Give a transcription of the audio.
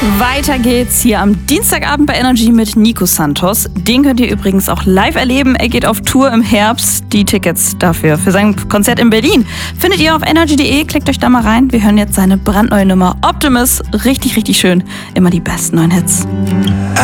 Weiter geht's hier am Dienstagabend bei Energy mit Nico Santos. Den könnt ihr übrigens auch live erleben. Er geht auf Tour im Herbst. Die Tickets dafür für sein Konzert in Berlin findet ihr auf energy.de. Klickt euch da mal rein. Wir hören jetzt seine brandneue Nummer Optimus. Richtig, richtig schön. Immer die besten neuen Hits.